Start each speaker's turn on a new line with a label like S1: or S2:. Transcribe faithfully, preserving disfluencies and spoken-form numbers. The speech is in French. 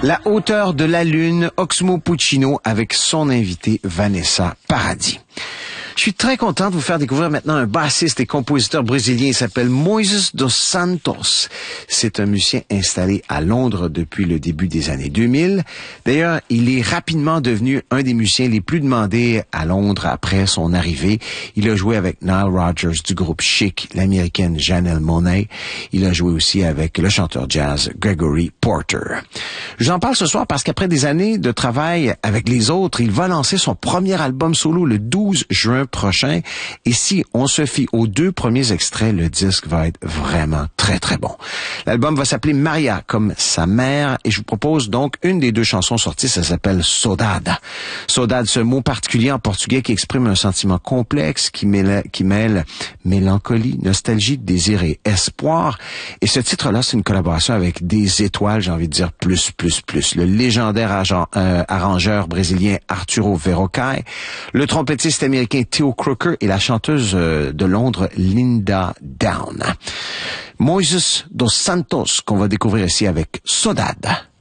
S1: La hauteur de la lune, Oxmo Puccino avec son invité Vanessa Paradis. Je suis très content de vous faire découvrir maintenant un bassiste et compositeur brésilien. Il s'appelle Moises dos Santos. C'est un musicien installé à Londres depuis le début des années deux mille. D'ailleurs, il est rapidement devenu un des musiciens les plus demandés à Londres après son arrivée. Il a joué avec Nile Rodgers du groupe Chic, l'américaine Janelle Monáe. Il a joué aussi avec le chanteur jazz Gregory Porter. J'en parle ce soir parce qu'après des années de travail avec les autres, il va lancer son premier album solo le douze juin prochain. Et si on se fie aux deux premiers extraits, le disque va être vraiment très très bon. L'album va s'appeler Maria, comme sa mère, et je vous propose donc une des deux chansons sorties, ça s'appelle Saudade. Saudade, ce mot particulier en portugais qui exprime un sentiment complexe, qui mêle, qui mêle mélancolie, nostalgie, désir et espoir. Et ce titre-là, c'est une collaboration avec des étoiles, j'ai envie de dire plus, plus, plus. Le légendaire agent, euh, arrangeur brésilien Arturo Verocai, le trompettiste américain Theo Croker et la chanteuse de Londres Linda Down. Moises dos Santos qu'on va découvrir ici avec Saudade.